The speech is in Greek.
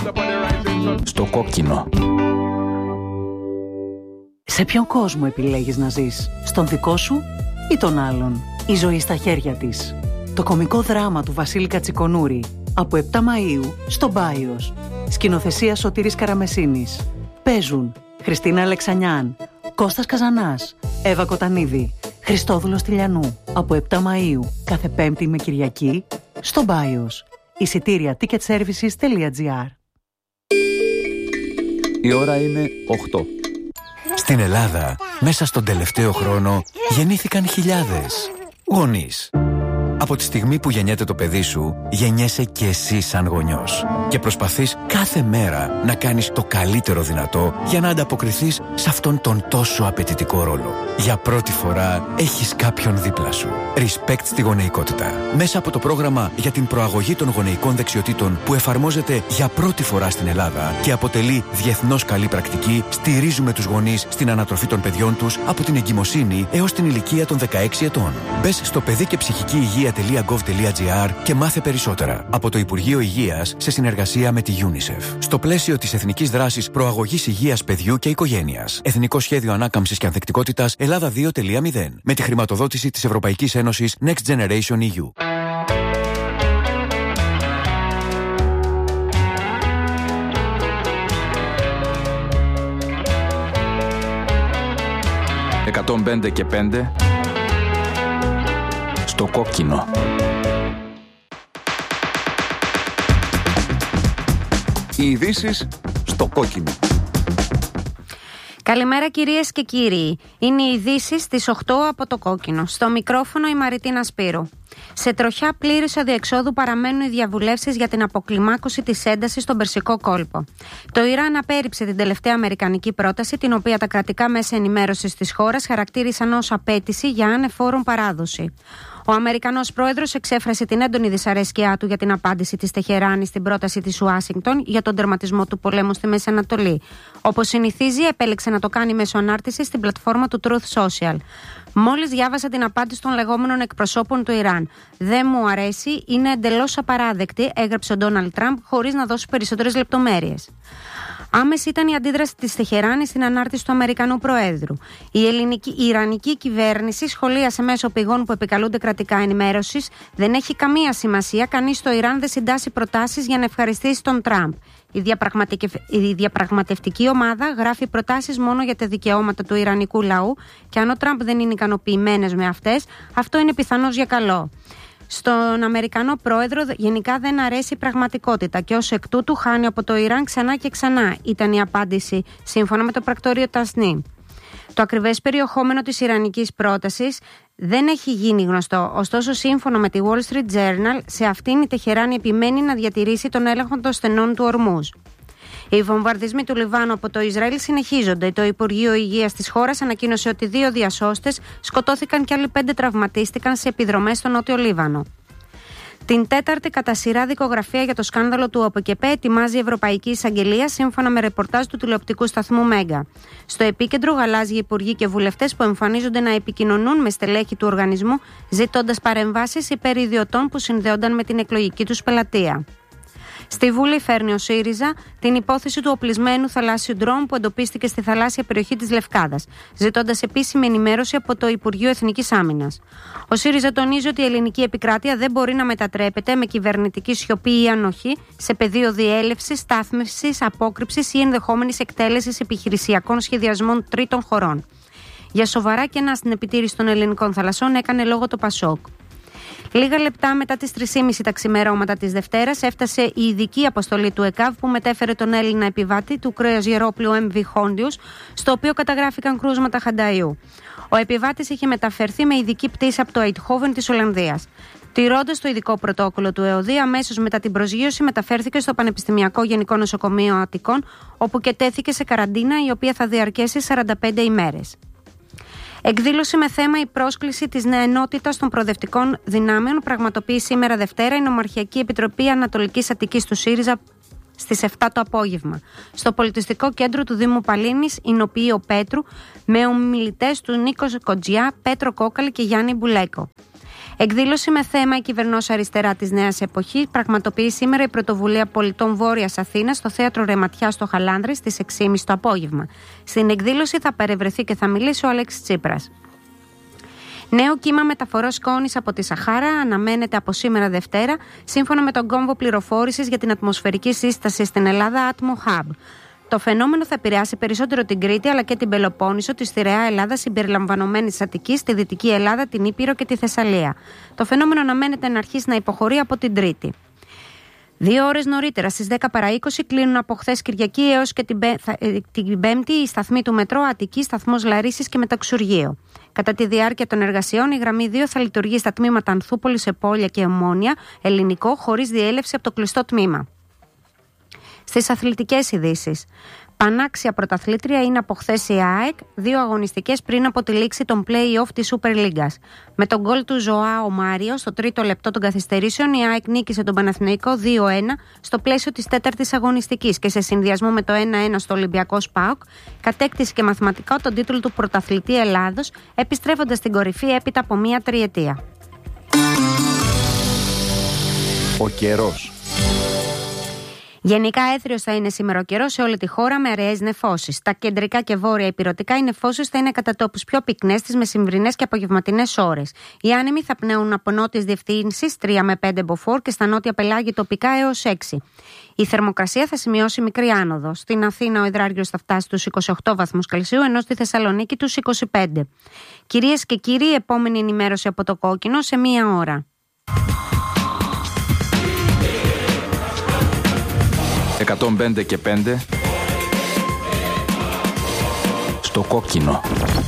Στο κόκκινο. Σε ποιον κόσμο επιλέγεις να ζεις, στον δικό σου ή τον άλλον? Η ζωή στα χέρια της. Το κωμικό δράμα του Βασίλη Κατσικονούρη, από 7 Μαΐου στο Μπάιος. Σκηνοθεσία Σωτήρης Καραμεσίνης. Παίζουν Χριστίνα Αλεξανιάν, Κώστας Καζανάς, Εύα Κοτανίδη, Χριστόδουλος Τηλιανού. Από 7 Μαΐου κάθε Πέμπτη με Κυριακή στο Μπάιος. Εισιτήρια ticketservices.gr. Η ώρα είναι 8. Στην Ελλάδα, μέσα στον τελευταίο χρόνο, γεννήθηκαν χιλιάδες γονείς. Από τη στιγμή που γεννιέται το παιδί σου, γεννιέσαι και εσύ σαν γονιός. Και προσπαθείς κάθε μέρα να κάνεις το καλύτερο δυνατό για να ανταποκριθείς σε αυτόν τον τόσο απαιτητικό ρόλο. Για πρώτη φορά έχεις κάποιον δίπλα σου. Respect στη γονεϊκότητα. Μέσα από το πρόγραμμα για την προαγωγή των γονεϊκών δεξιοτήτων που εφαρμόζεται για πρώτη φορά στην Ελλάδα και αποτελεί διεθνώς καλή πρακτική, στηρίζουμε τους γονείς στην ανατροφή των παιδιών τους από την εγκυμοσύνη έως την ηλικία των 16 ετών. Μπες στο παιδί και ψυχική υγεία.gov.gr και μάθε περισσότερα. Από το Υπουργείο Υγείας σε συνεργασία με τη UNICEF. Στο πλαίσιο της Εθνικής Δράσης Προαγωγής Υγείας Παιδιού και Οικογένειας. Εθνικό Σχέδιο Ανάκαμψης και Ανθεκτικότητας Ελλάδα 2.0. Με τη χρηματοδότηση της Ευρωπαϊκής Ένωσης Next Generation EU. «105 και 5» στο κόκκινο. Οι ειδήσεις στο κόκκινο. Καλημέρα κυρίες και κύριοι. Είναι οι ειδήσεις στις 8 από το κόκκινο. Στο μικρόφωνο η Μαριτίνα Σπύρου. Σε τροχιά πλήρης αδιεξόδου παραμένουν οι διαβουλεύσεις για την αποκλιμάκωση της έντασης στον Περσικό κόλπο. Το Ιράν απέρριψε την τελευταία αμερικανική πρόταση, την οποία τα κρατικά μέσα ενημέρωσης της χώρας χαρακτήρισαν ως απέτηση για ανεφόρον παράδοση. Ο Αμερικανός πρόεδρος εξέφρασε την έντονη δυσαρέσκειά του για την απάντηση της Τεχεράνης στην πρόταση της Ουάσιγκτον για τον τερματισμό του πολέμου στη Μέση Ανατολή. Όπως συνηθίζει, επέλεξε να το κάνει μέσω ανάρτησης στην πλατφόρμα του Truth Social. Μόλις διάβασα την απάντηση των λεγόμενων εκπροσώπων του Ιράν. «Δεν μου αρέσει, είναι εντελώς απαράδεκτη», έγραψε ο Ντόναλντ Τραμπ χωρίς να δώσει περισσότερες λεπτομέρειες. Άμεση ήταν η αντίδραση της Τεχεράνης στην ανάρτηση του Αμερικανού Προέδρου. Η Ιρανική κυβέρνηση σχολίασε μέσω πηγών που επικαλούνται κρατικά ενημέρωσης: «Δεν έχει καμία σημασία, κανείς στο Ιράν δεν συντάσσει προτάσεις για να ευχαριστήσει τον Τραμπ. Η διαπραγματευτική ομάδα γράφει προτάσεις μόνο για τα δικαιώματα του Ιρανικού λαού και αν ο Τραμπ δεν είναι ικανοποιημένος με αυτές, αυτό είναι πιθανώς για καλό». Στον Αμερικανό πρόεδρο γενικά δεν αρέσει η πραγματικότητα και ως εκ τούτου χάνει από το Ιράν ξανά και ξανά, ήταν η απάντηση σύμφωνα με το πρακτορείο Τασνή. Το ακριβές περιεχόμενο της ιρανικής πρότασης δεν έχει γίνει γνωστό, ωστόσο σύμφωνα με τη Wall Street Journal, σε αυτήν η Τεχεράνη επιμένει να διατηρήσει τον έλεγχο των στενών του ορμούς. Οι βομβαρδισμοί του Λιβάνου από το Ισραήλ συνεχίζονται. Το Υπουργείο Υγείας της χώρας ανακοίνωσε ότι 2 διασώστες σκοτώθηκαν και άλλοι 5 τραυματίστηκαν σε επιδρομές στο Νότιο Λίβανο. Την τέταρτη κατά σειρά δικογραφία για το σκάνδαλο του ΟΠΚΕΠΕ ετοιμάζει η Ευρωπαϊκή Εισαγγελία, σύμφωνα με ρεπορτάζ του τηλεοπτικού σταθμού Μέγκα. Στο επίκεντρο γαλάζιοι υπουργοί και βουλευτές που εμφανίζονται να επικοινωνούν με στελέχη του οργανισμού, ζητώντας παρεμβάσεις υπέρ ιδιωτών που συνδέονταν με την εκλογική τους πελατεία. Στη Βουλή φέρνει ο ΣΥΡΙΖΑ την υπόθεση του οπλισμένου θαλάσσιου ντρόουν που εντοπίστηκε στη θαλάσσια περιοχή της Λευκάδας, ζητώντας επίσημη ενημέρωση από το Υπουργείο Εθνικής Άμυνας. Ο ΣΥΡΙΖΑ τονίζει ότι η ελληνική επικράτεια δεν μπορεί να μετατρέπεται με κυβερνητική σιωπή ή ανοχή σε πεδίο διέλευσης, στάθμευσης, απόκρυψης ή ενδεχόμενης εκτέλεσης επιχειρησιακών σχεδιασμών τρίτων χωρών. Για σοβαρά κενά στην επιτήρηση των ελληνικών θαλασσών έκανε λόγο το Πασόκ. Λίγα λεπτά μετά τις 3.30 τα ξημερώματα της Δευτέρας έφτασε η ειδική αποστολή του ΕΚΑΒ που μετέφερε τον Έλληνα επιβάτη του κρουαζιερόπλου MV Hondius, στο οποίο καταγράφηκαν κρούσματα χανταϊού. Ο επιβάτης είχε μεταφερθεί με ειδική πτήση από το Eindhoven της Ολλανδίας. Τηρώντας το ειδικό πρωτόκολλο του ΕΟΔΗ, αμέσως μετά την προσγείωση μεταφέρθηκε στο Πανεπιστημιακό Γενικό Νοσοκομείο Αττικών, όπου και τέθηκε σε καραντίνα η οποία θα διαρκέσει 45 ημέρες. Εκδήλωση με θέμα η πρόσκληση της ενότητας των προοδευτικών δυνάμεων πραγματοποιεί σήμερα Δευτέρα η Νομαρχιακή Επιτροπή Ανατολικής Αττικής του ΣΥΡΙΖΑ στις 7 το απόγευμα. Στο πολιτιστικό κέντρο του Δήμου Παλίνης, Ινοποιείο Πέτρου, με ομιλητές του Νίκο Κοντζιά, Πέτρο Κόκαλη και Γιάννη Μπουλέκο. Εκδήλωση με θέμα «Η κυβερνός αριστερά της νέας εποχής» πραγματοποιεί σήμερα η Πρωτοβουλία Πολιτών Βόρειας Αθήνας στο Θέατρο Ρεματιά στο Χαλάνδρη στις 6.30 το απόγευμα. Στην εκδήλωση θα παρευρεθεί και θα μιλήσει ο Αλέξης Τσίπρας. Νέο κύμα μεταφοράς σκόνης από τη Σαχάρα αναμένεται από σήμερα Δευτέρα, σύμφωνα με τον κόμβο πληροφόρησης για την ατμοσφαιρική σύσταση στην Ελλάδα Atmo Hub. Το φαινόμενο θα επηρεάσει περισσότερο την Κρήτη αλλά και την Πελοπόννησο, τη Στιραιά Ελλάδα συμπεριλαμβανομένη της Αττικής, τη Δυτική Ελλάδα, την Ήπειρο και τη Θεσσαλία. Το φαινόμενο αναμένεται να αρχίσει να υποχωρεί από την Τρίτη. 2 ώρες νωρίτερα, στις 10 παρά 20, κλείνουν από χθες Κυριακή έως και την Πέμπτη οι σταθμοί του μετρό Αττική, σταθμός Λαρίσης και Μεταξουργείο. Κατά τη διάρκεια των εργασιών, η γραμμή 2 θα λειτουργεί στα τμήματα Ανθούπολης, Επόλια και Ομόνια, ελληνικό, χωρίς διέλευση από το κλειστό τμήμα. Στις αθλητικές ειδήσεις. Πανάξια πρωταθλήτρια είναι από χθες η ΑΕΚ, 2 αγωνιστικές πριν από τη λήξη των play-off της Super League. Με τον γκολ του Ζωάο Μάριο στο 3ο λεπτό των καθυστερήσεων, η ΑΕΚ νίκησε τον Παναθηναϊκό 2-1 στο πλαίσιο της 4ης αγωνιστικής και σε συνδυασμό με το 1-1 στο Ολυμπιακό ΣΠΑΟΚ, κατέκτησε και μαθηματικά τον τίτλο του Πρωταθλητή Ελλάδος, επιστρέφοντας στην κορυφή έπειτα από μία τριετία. Ο καιρός. Γενικά έθριος θα είναι σήμερα ο καιρός σε όλη τη χώρα με αραιές νεφώσεις. Τα κεντρικά και βόρεια ηπειρωτικά οι νεφώσεις θα είναι κατά τόπους πιο πυκνές τις μεσημβρινές και απογευματινές ώρες. Οι άνεμοι θα πνέουν από νότιες διευθύνσεις 3 με 5 μποφόρ και στα νότια πελάγη τοπικά έως 6. Η θερμοκρασία θα σημειώσει μικρή άνοδο. Στην Αθήνα ο υδράργυρος θα φτάσει στους 28 βαθμούς Κελσίου, ενώ στη Θεσσαλονίκη τους 25. Κυρίες και κύριοι, επόμενη ενημέρωση από το Κόκκινο σε 1 ώρα. 105 και 5 στο Κόκκινο.